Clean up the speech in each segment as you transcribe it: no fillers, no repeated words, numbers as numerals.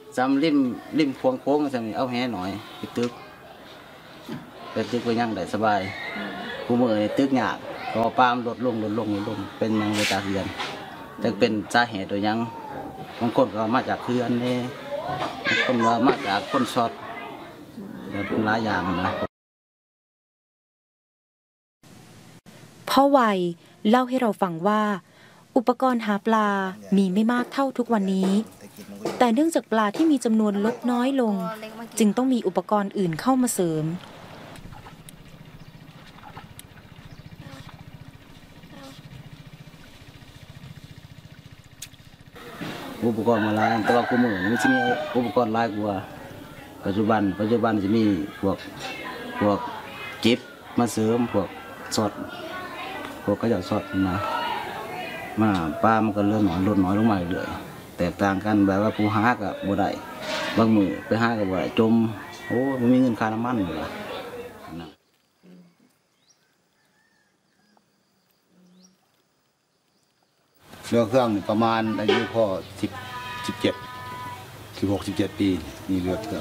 จำริมพวงโค้งจะมีเอาแห่หน่อยไปตึกไปยังได้สบายกูมือในตึกหยาบก็ปามลดลงเป็นยังไปจากเรือนจะเป็นสาเหตุโดยยังบางคนก็มาจากเรือนนี่บางคนก็มาจากคนช็อตเป็นหลายอย่างนะพ่อวัยเล่าให้เราฟังว่าอุปกรณ์หาปลามีไม่มากเท่าทุกวันนี้แต่เนื่องจากปลาที่มีจำนวนลดน้อยลงจึงต้องมีอุปกรณ์อื่นเข้ามาเสริมอุปกรณ์มาหลายแต่ว่ากูมือมันจะมีอุปกรณ์หลายกว่าปัจจุบันจะมีพวกจิ๊บมาเสริมพวกสดพวกก็จะสดมาปลามันก็เริ่มลดน้อยลงมาเรื่อยแตกต่างกันแบบว่าผู้หากับบ่ได้บางมือไปหากับบ่ได้จมโอ้ไม่มีเงินค่าน้ำมันเลยเรือเครื่องประมาณอายุพ่อ16-17 ปีมีเรือเครื่อง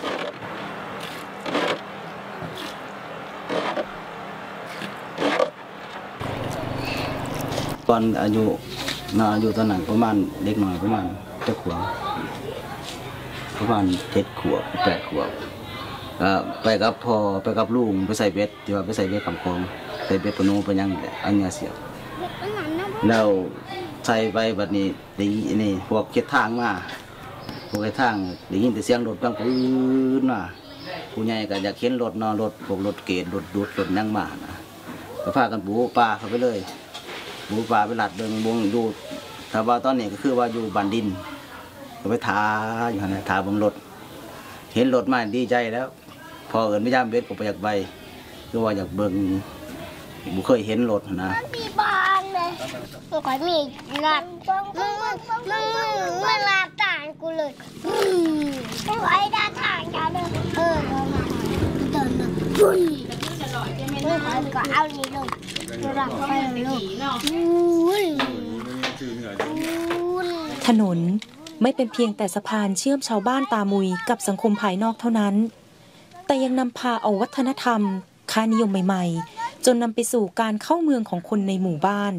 ตอนอายุตอนนั้นประมาณเด็กหน่อยประมาณ7 ขวบประมาณ7 ขวบ8 ขวบไปกับพ่อไปกับลุงไปใส่เบ็ดที่ว่าไปใส่เบ็ดกับของใส่เบ็ดปนูไปยังอันนี้เสียบแล้วใส่ไปบัดนี้ได้นี่พวกเก็บทางมาพวกเก็บทางได้ยินแต่เสียงรถดังปื๊ดมาผู้ใหญ่ก็อยากเห็นรถรถพวกรถเกตรถดูดรถนั่งมานะก็พากันปูปลาเข้าไปเลยปูปลาไปหลัดเดินวงดูถ้าว่าตอนนี้ก็คือว่าอยู่บ้านดินก็ไปทาอยู่นะทาบนรถเห็นรถมาดีใจแล้วพอเอิญไม่ย่ามเบ็ดก็ไปอยากใบก็ว่าอยากเบิ่งบุเคยเห็นรถนะมีบานเลยมันก็มีงัดมึงลาต่างกูเลยไอ้ด้านทางจะเดินเดินปุ้ยมึงก็เอานี่ลงรักไปเลยถนนไม่เป็นเพียงแต่สะพานเชื่อมชาวบ้านตามุยกับสังคมภายนอกเท่านั้นแต่ยังนำพาเอาวัฒนธรรมค่านิยมใหม่ๆจนนำไปสู่การเข้าเมืองของคนในหมู่บ้าน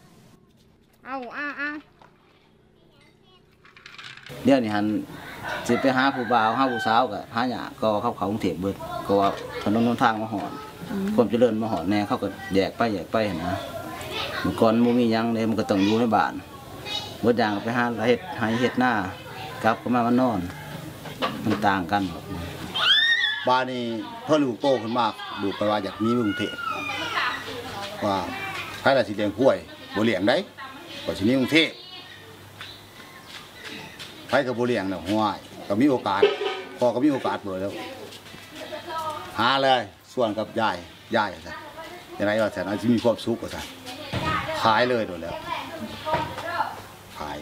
เดี๋ยวนี้ฮันสิไปหาผู้บ่าวหาผู้สาวก็หาหยาก็เข้ากรุงเทพเบิดก็ว่าถนนหนทางมาหอดความเจริญมาหอดแน่เขาก็แยกไปนะเมื่อก่อนบ่มีหยังเลยมันก็ต้องอยู่ในบ้านบ่อย่างไปหาเฮ็ดหน้ากลับก็มานอนมันต่างกันบ้านนี้พ่อลูกโตขึ้นมากดูไปว่าอยากมีกรุงเทพว่าใครล่ะสิเลี้ยงกล้วยบ่เลี้ยงได้ก็สิมีกรุงเทพใครก็บ่เลี้ยงน่ะห้วยก็มีโอกาสพ่อก็มีโอกาสบ่แล้วหาเลยส่วนกับยายซะจังได๋ว่าแสนสิมีความสุขว่าซั่นขายเลยโดนแล้วขาย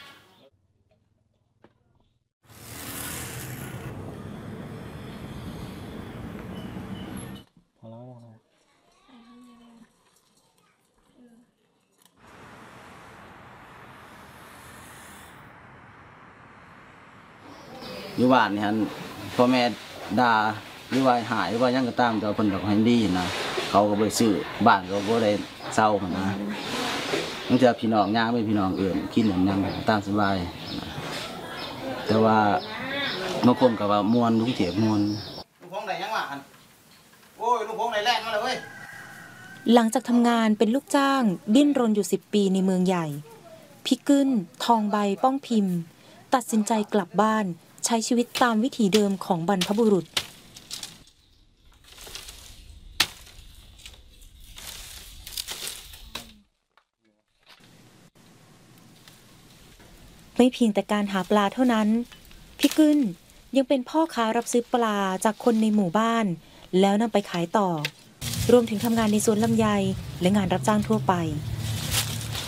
อยู่บ้านนี่ฮันพ่อแม่ด่าหรือว่าหายหรือว่ายังก็ตามแต่เพิ่นก็ให้ดีนะเขาก็บ่ซื้อบ้านก็บ่ได้เซานะบางเทื่อพี่น้องย่างไม่พี่น้องเอิ้นกินหยังตามสบายแต่ว่าบางคนก็ว่าม่วนลุงเถียบม่วนลุงพงได้ยังวะโอ้ยลุงพงได้แรงมาเลยเว้ยหลังจากทำงานเป็นลูกจ้างดิ้นรนอยู่10 ปีในเมืองใหญ่พี่กึ้นทองใบป้องพิมพ์ตัดสินใจกลับบ้านใช้ชีวิตตามวิถีเดิมของบรรพบุรุษไม่เพียงแต่การหาปลาเท่านั้นพี่กึ้นยังเป็นพ่อค้ารับซื้อปลาจากคนในหมู่บ้านแล้วนำไปขายต่อรวมถึงทำงานในสวนลำไยและงานรับจ้างทั่วไป